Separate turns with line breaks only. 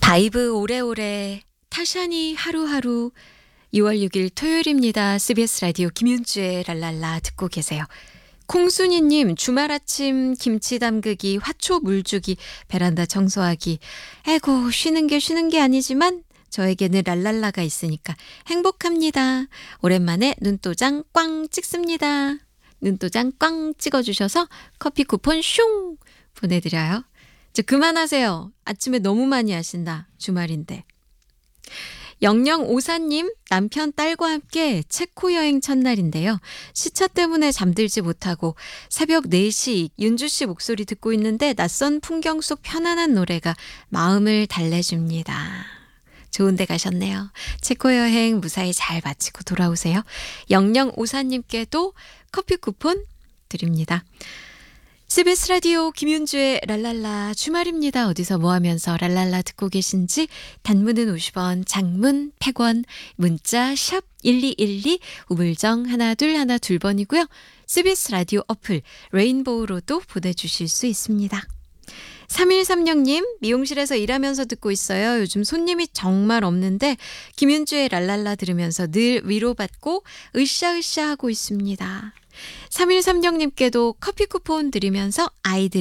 바이브 오래오래 타샤니 하루하루 6월 6일 토요일입니다. CBS 라디오 김윤주의 랄랄라 듣고 계세요. 콩순이님 주말 아침 김치 담그기 화초 물주기 베란다 청소하기 아이고 쉬는 게 아니지만 저에게는 랄랄라가 있으니까 행복합니다. 오랜만에 눈도장 꽝 찍습니다. 눈도장 꽝 찍어주셔서 커피 쿠폰 슝 보내드려요. 그만하세요. 아침에 너무 많이 하신다. 주말인데. 0054님 남편 딸과 함께 체코 여행 첫날인데요. 시차 때문에 잠들지 못하고 새벽 4시 윤주 씨 목소리 듣고 있는데 낯선 풍경 속 편안한 노래가 마음을 달래줍니다. 좋은 데 가셨네요. 체코 여행 무사히 잘 마치고 돌아오세요. 0054님께도 커피 쿠폰 드립니다. CBS 라디오 김윤주의 랄랄라 주말입니다. 어디서 뭐 하면서 랄랄라 듣고 계신지 단문은 50원, 장문 100원, 문자 샵 1212, 우물정 1212번이고요. CBS 라디오 어플 레인보우로도 보내주실 수 있습니다. 3136님 미용실에서 일하면서 듣고 있어요. 요즘 손님이 정말 없는데 김윤주의 랄랄라 들으면서 늘 위로받고 으쌰으쌰 하고 있습니다. 3136님께도 커피 쿠폰 드리면서 아이들